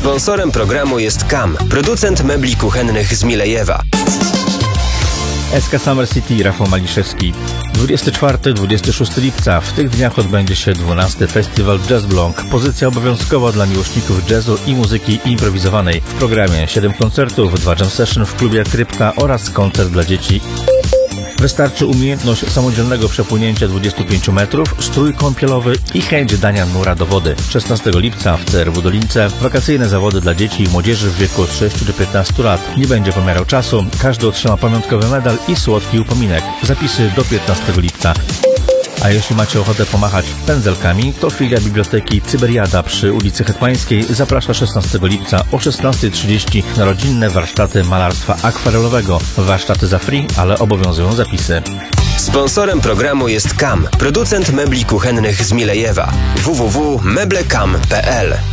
Sponsorem programu jest KAM, producent mebli kuchennych z Milejewa. SK Summer City, Rafał Maliszewski. 24-26 lipca. W tych dniach odbędzie się 12. Festiwal Jazz Blanc. Pozycja obowiązkowa dla miłośników jazzu i muzyki improwizowanej. W programie 7 koncertów, 2 jam session w klubie Krypta oraz koncert dla dzieci. Wystarczy umiejętność samodzielnego przepłynięcia 25 metrów, strój kąpielowy i chęć dania nura do wody. 16 lipca w CRW Dolince wakacyjne zawody dla dzieci i młodzieży w wieku od 6 do 15 lat. Nie będzie pomiarał czasu, każdy otrzyma pamiątkowy medal i słodki upominek. Zapisy do 15 lipca. A jeśli macie ochotę pomachać pędzelkami, to filia Biblioteki Cyberiada przy ulicy Hetmańskiej zaprasza 16 lipca o 16:30 na rodzinne warsztaty malarstwa akwarelowego. Warsztaty za free, ale obowiązują zapisy. Sponsorem programu jest KAM, producent mebli kuchennych z Milejewa. www.meblekam.pl